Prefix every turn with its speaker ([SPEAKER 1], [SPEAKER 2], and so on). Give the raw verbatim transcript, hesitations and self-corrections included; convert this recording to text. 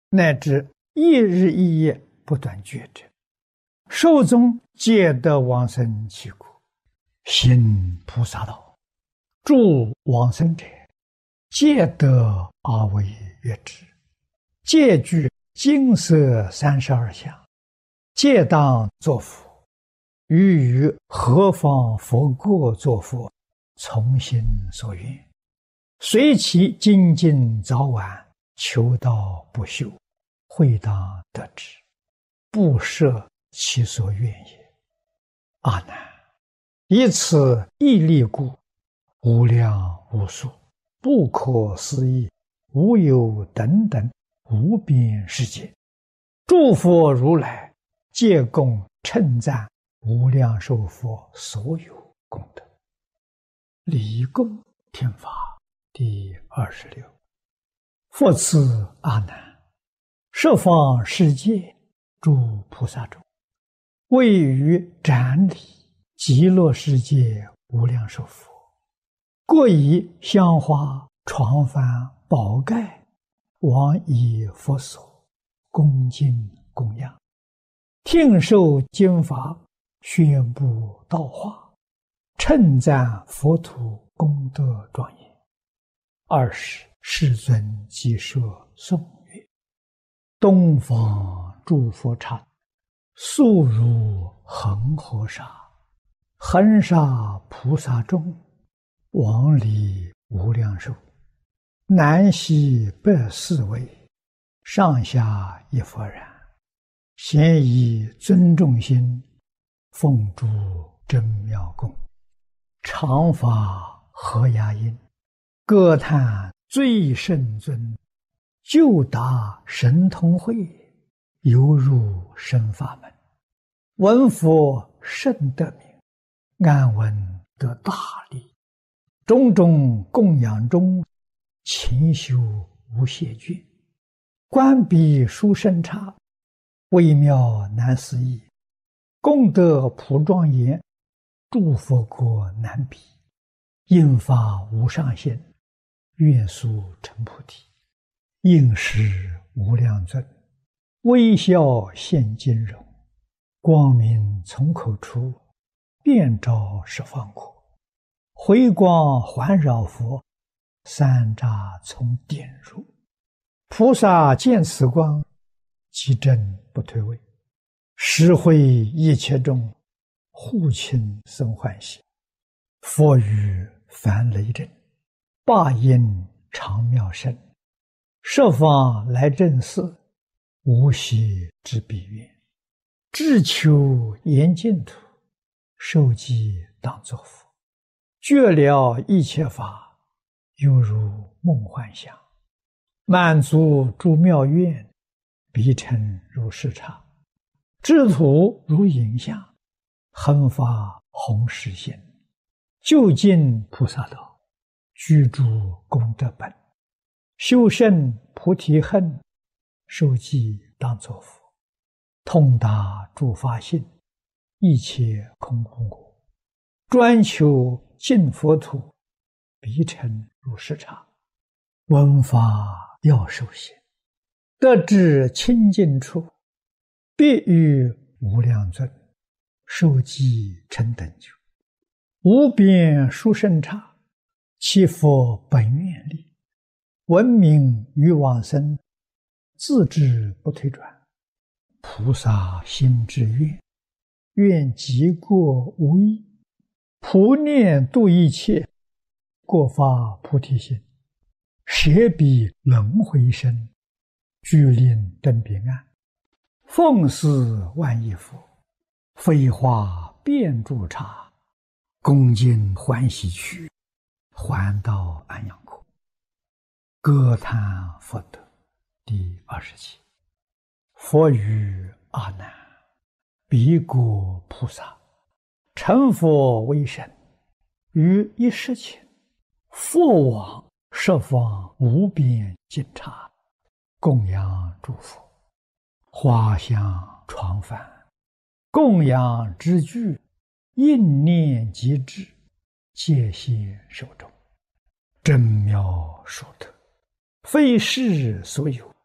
[SPEAKER 1] 乃至一日一夜不断觉者，寿终皆得往生其国，行菩萨道，助往生者，皆得而为悦之，皆具金色三十二相，皆当作佛。于于何方佛国作佛，从心所愿，随其精进早晚，求道不休，会当得之，不设其所愿也。阿难，以此一力故，无量无数不可思议无有等等无边世界，诸佛如来皆共称赞无量寿佛所有功德。离供听法第二十六。复次阿难，十方世界诸菩萨中，位于展礼极乐世界无量寿佛，各以香花床幡宝盖往以佛所，恭敬供养，听受经法，宣布道化，称赞佛土功德庄严。二是世尊即说颂曰：东方诸佛刹，速如恒河沙，恒沙菩萨众，往礼无量寿，南西北四位，上下一佛然，咸以尊重心，奉诸真妙供，常法和雅音，歌叹最圣尊，就达神通会，犹入深法门，闻佛甚得名，安闻得大利，种种供养中，勤修无懈倦，观彼殊胜刹，微妙难思议，功德普庄严，诸佛国难比，应发无上限，愿速成菩提，应时无量尊，微笑现金容，光明从口出，遍照十方国，回光环绕佛，三匝从点入，菩萨见此光，即正不退位，实会一切众，护亲生欢喜。佛语梵雷震，霸音常妙声，十方来正寺，无息之彼愿，志求严净土，受记当作佛，觉了一切法，犹如梦幻想，满足诸妙愿，彼尘如视刹，智土如影像，恒发弘誓心，究竟菩萨道，居住功德本，修胜菩提恨，受记当作佛，通达诸法性，一切空空果，专求净佛土，彼尘如视刹，闻法要受行，得至清净处，必与无量尊，受记成等觉，无边殊胜刹，其佛本愿力，闻名于往生，自知不退转，菩萨心之愿，愿极过无异，普念度一切，过发菩提心，舍彼轮回身，具令登彼岸，奉祀万亿佛，飞花遍诸刹，恭敬欢喜去，还到安阳国。歌叹佛德第二十七。佛语阿难，彼国菩萨成佛为神，于一时前，复往十方无边尽刹，供养诸佛，花香床幡，供养之具，应念即至，戒现手中，真妙殊特，非世所有，